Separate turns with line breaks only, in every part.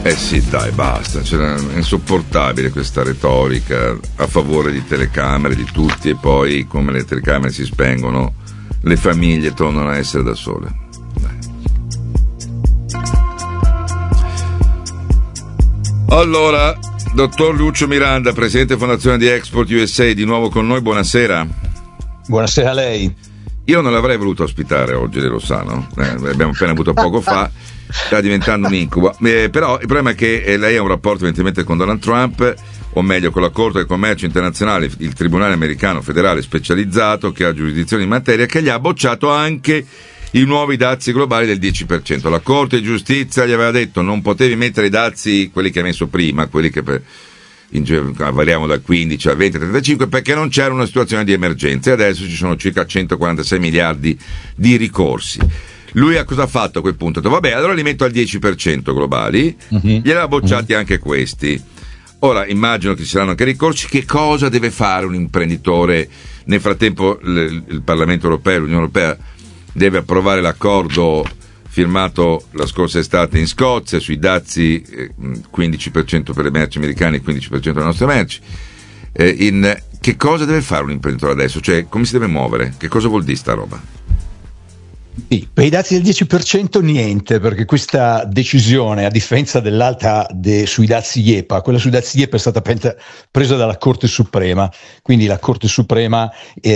Eh sì, dai, basta, è insopportabile questa retorica a favore di telecamere di tutti, e poi come le telecamere si spengono le famiglie tornano a essere da sole. Dai. Allora, dottor Lucio Miranda, presidente fondazione di Export USA, di nuovo con noi, buonasera.
Buonasera a lei.
Io non l'avrei voluto ospitare oggi, lei lo sa, no? L'abbiamo appena avuto poco fa, sta diventando un incubo. Però il problema è che lei ha un rapporto evidentemente con Donald Trump, o meglio con la Corte del Commercio Internazionale, il Tribunale Americano Federale Specializzato, che ha giurisdizione in materia, che gli ha bocciato anche i nuovi dazi globali del 10%. La Corte di Giustizia gli aveva detto non potevi mettere i dazi, quelli che hai messo prima, quelli che variamo dal 15 al 20 al 35, perché non c'era una situazione di emergenza, e adesso ci sono circa 146 miliardi di ricorsi. Lui cosa ha fatto a quel punto? Ha detto vabbè, allora li metto al 10% globali, gliel'ha bocciati anche questi. Ora immagino che ci saranno anche ricorsi. Che cosa deve fare un imprenditore? Nel frattempo il Parlamento europeo, l'Unione Europea deve approvare l'accordo firmato la scorsa estate in Scozia sui dazi, 15% per le merci americane e 15% per le nostre merci. Che cosa deve fare un imprenditore adesso? Cioè, come si deve muovere? Che cosa vuol dire sta roba?
Sì, per i dazi del 10% niente, perché questa decisione, a differenza dell'altra sui dazi IEPA, quella sui dazi IEPA è stata presa dalla Corte Suprema, quindi la Corte Suprema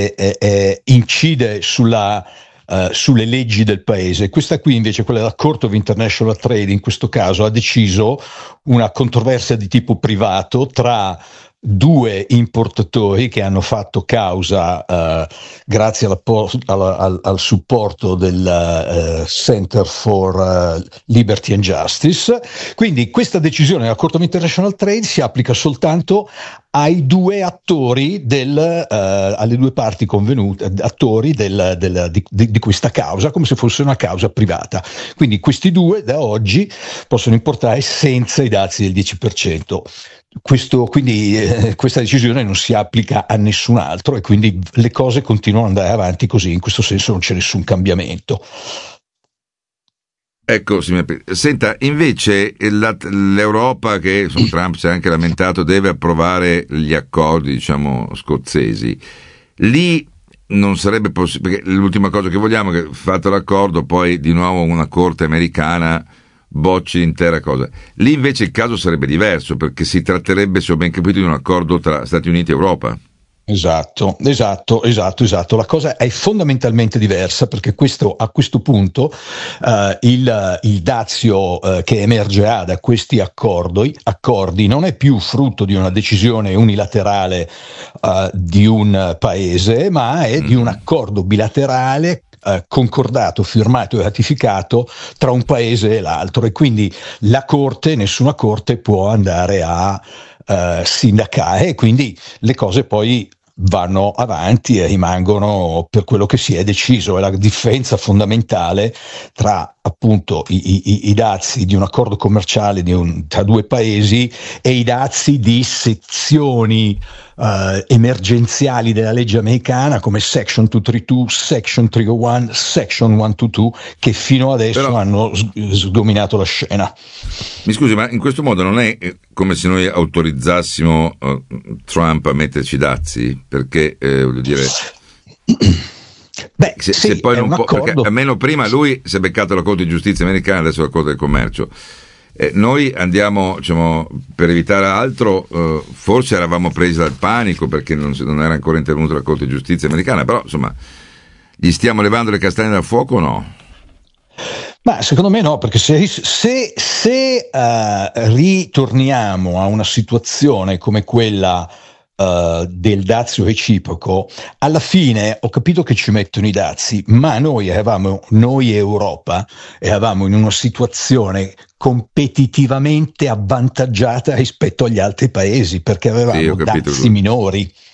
incide sulle leggi del paese. Questa qui invece, quella della Court of International Trade, in questo caso ha deciso una controversia di tipo privato tra due importatori che hanno fatto causa grazie al supporto del Center for Liberty and Justice. Quindi questa decisione della Court of International Trade si applica soltanto ai due attori alle due parti convenute, attori di questa causa, come se fosse una causa privata. Quindi questi due da oggi possono importare senza i dazi del 10%. Questa decisione non si applica a nessun altro, e quindi le cose continuano ad andare avanti così. In questo senso non c'è nessun cambiamento.
Ecco, senta, invece l'Europa, che Trump si è anche lamentato, deve approvare gli accordi, diciamo, scozzesi. Lì non sarebbe possibile, perché l'ultima cosa che vogliamo è che, fatto l'accordo, poi di nuovo una corte americana bocci l'intera cosa. Lì invece il caso sarebbe diverso, perché si tratterebbe, se ho ben capito, di un accordo tra Stati Uniti e Europa.
Esatto. La cosa è fondamentalmente diversa, perché a questo punto il dazio che emergerà da questi accordi non è più frutto di una decisione unilaterale di un paese, ma è di un accordo bilaterale concordato, firmato e ratificato tra un paese e l'altro, e quindi nessuna corte può andare a sindacare, e quindi le cose poi vanno avanti e rimangono per quello che si è deciso. È la differenza fondamentale tra appunto i dazi di un accordo commerciale tra due paesi e i dazi di sezioni emergenziali della legge americana, come Section 232, Section 301, Section 122, che fino adesso hanno sdominato la scena.
Mi scusi, ma in questo modo non è come se noi autorizzassimo Trump a metterci dazi? Perché voglio dire, se poi non può, perché almeno prima lui si è beccato la Corte di Giustizia americana, adesso la Corte del Commercio. Noi andiamo, diciamo, per evitare altro, forse eravamo presi dal panico perché non era ancora intervenuta la Corte di Giustizia americana, però insomma gli stiamo levando le castagne dal fuoco o no?
Ma secondo me no, perché se ritorniamo a una situazione come quella del dazio reciproco, alla fine ho capito che ci mettono i dazi, ma noi Europa eravamo in una situazione competitivamente avvantaggiata rispetto agli altri paesi, perché avevamo dazi minori.